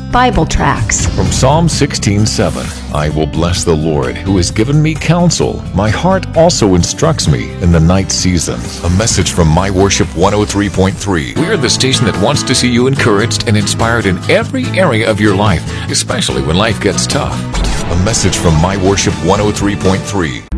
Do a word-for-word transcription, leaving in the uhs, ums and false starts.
Bible tracts. From Psalm sixteen seven, I will bless the Lord who has given me counsel. My heart also instructs me in the night season. A message from My Worship one oh three point three. We are the station that wants to see you encouraged and inspired in every area of your life, especially when life gets tough. A message from My Worship one oh three point three.